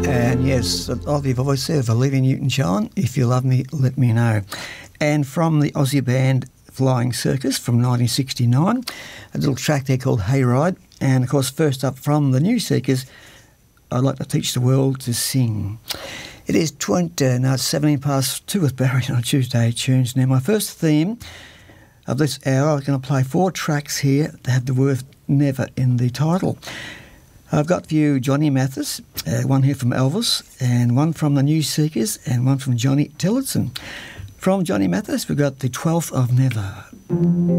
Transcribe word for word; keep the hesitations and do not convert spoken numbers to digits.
And yes, Aussie voice there for Olivia Newton-John. If you love me, let me know. And from the Aussie band Flying Circus from nineteen sixty-nine, a little track there called Hayride. And of course, first up from the New Seekers, I'd like to teach the world to sing. It is twenty, no, it's seventeen past two with Barry on Tuesday Tunes. Now, my first theme of this hour, I'm going to play four tracks here that have the word never in the title. I've got for you Johnny Mathis, uh, one here from Elvis, and one from the New Seekers, and one from Johnny Tillotson. From Johnny Mathis, we've got the twelfth of Never.